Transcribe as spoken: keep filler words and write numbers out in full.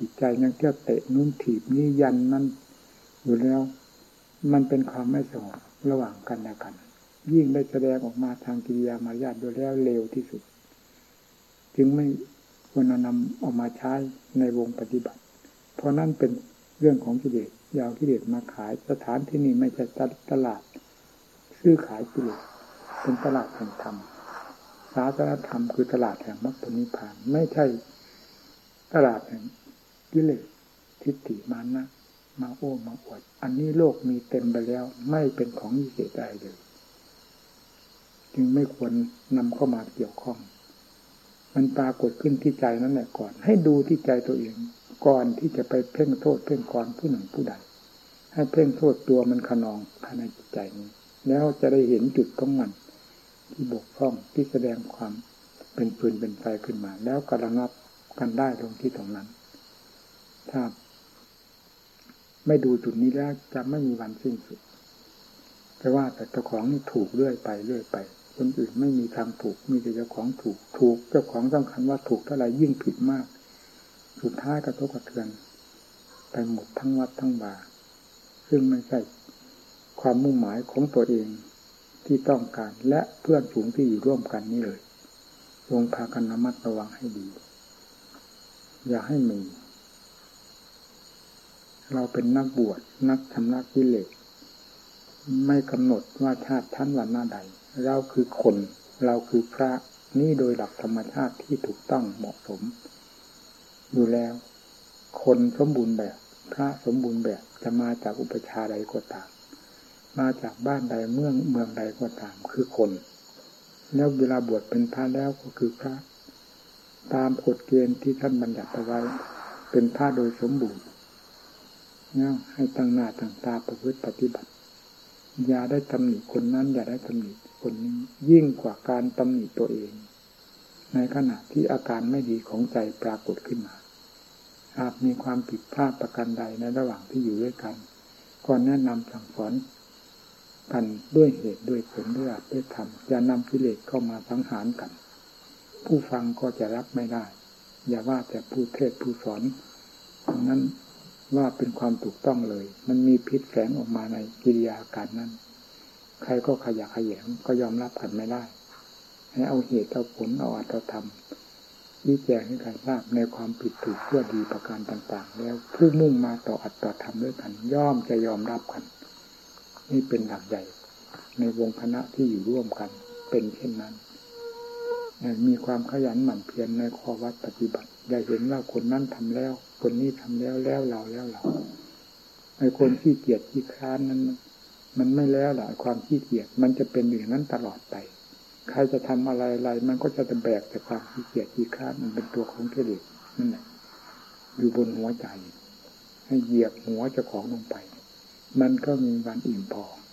จิตใจยังเที่ยวเตะนุ่มถีบนี่ยันนั่นอยู่แล้วมันเป็นความไม่สงบระหว่างกันและกันยิ่งได้แสดงออกมาทางกิริยามารยาทโดยแล้วเลวที่สุดจึงไม่ควรนำออกมาใช้ในวงปฏิบัติเพราะนั่นเป็นเรื่องของกิเลสยาวกิเลสมาขายสถานที่นี้ไม่ใช่ตลาดซื้อขายกิเลสเป็นตลาดแห่งธรรมศาสนธรรมคือตลาดแห่งมรรคผลนิพพานไม่ใช่ตลาดแห่งกิเลสทิฏฐิมานะมาโอ้มาอวดอันนี้โลกมีเต็มไปแล้วไม่เป็นของวิเศษใดเลยจึงไม่ควรนำเข้ามาเกี่ยวข้องมันปรากฏขึ้นที่ใจนั่นแหละก่อนให้ดูที่ใจตัวเองก่อนที่จะไปเพ่งโทษเพ่งกรผู้หนึ่งผู้ใดให้เพ่งโทษตัวมันขนองภายในจิตใจนี้แล้วจะได้เห็นจุดของมันที่บกพร่องที่แสดงความเป็นปืนเป็นไฟขึ้นมาแล้วก็ระงับกันได้ตรงที่ตรงนั้นถ้าไม่ดูจุดนี้แล้วจะไม่มีวันสิ้นสุดแต่ว่าแต่เจ้าของนี่ถูกเรื่อยไปเรื่อยไปคนอื่นไม่มีทางถูกมีแต่เจ้าของถูกถูกเจ้าของสำคัญว่าถูกเท่าไหร่ยิ่งผิดมากสุดท้ายกระทบกระเทือนไปหมดทั้งวัดทั้งวาซึ่งไม่ใช่ความมุ่งหมายของตัวเองที่ต้องการและเพื่อนฝูงที่อยู่ร่วมกันนี่เลยลงพากันระมัดระวังให้ดีอย่าให้มีเราเป็นนักบวชนักชำระกิเลสไม่กำหนดว่าชาติชั้นวรรณะใดเราคือคนเราคือพระนี่โดยหลักธรรมชาติที่ถูกต้องเหมาะสมอยู่แล้วคนสมบูรณ์แบบพระสมบูรณ์แบบจะมาจากอุปชฌาย์ใดก็ตามมาจากบ้านใดเมืองเมืองใดก็ตามคือคนแล้วเวลาบวชเป็นพระแล้วก็คือพระตามกฎเกณฑ์ที่ท่านบัญญัติเอาไว้เป็นพระโดยสมบูรณ์เนี่ยให้ตั้งหน้าตั้งตาประพฤติปฏิบัติอย่าได้ตำหนิคนนั้นอย่าได้ตำหนิคนนี้ยิ่งกว่าการตำหนิตัวเองในขณะที่อาการไม่ดีของใจปรากฏขึ้นมาหากมีความผิดพลาดประการใดในระหว่างที่อยู่ด้วยกันก็แนะนำสั่งสอนกันด้วยเหตุด้วยผลด้วยอัตด้วยธรรมอย่านำกิเลสเข้ามาสังหารกันผู้ฟังก็จะรับไม่ได้อย่าว่าแต่ผู้เทศผู้สอนนั้นว่าเป็นความถูกต้องเลยมันมีพิษแฝงออกมาในกิริยาการนั้นใครก็ขยะแขยงก็ยอมรับกันไม่ได้ให้เอาเหตุเอาผลเอาอัตเอาธรรมชี้แจงให้กันทราบในความผิดถูกชั่วดีประการต่างๆแล้วผู้มุ่งมาต่ออัตต่อธรรมด้วยกันย่อมจะยอมรับกันนี่เป็นหลักใหญ่ในวงคณะที่อยู่ร่วมกันเป็นเช่นนั้นมีความขยันหมั่นเพียรในข้อวัดปฏิบัติอย่าเห็นว่าคนนั้นทำแล้วคนนี้ทำแล้วแล้วเราแล้วเราไอ้คนขี้เกียจขี้คร้านนั้นมันไม่แล้วหรอกความขี้เกียจมันจะเป็นอย่างนั้นตลอดไปใครจะทำอะไรอะไรมันก็จะแบกแต่ความขี้เกียจขี้คร้านมันเป็นตัวของกิเลสนั่นแหละอยู่บนหัวใจให้เหยียบหัวเจ้าของลงไปมันก็มีวันอิ่มพอ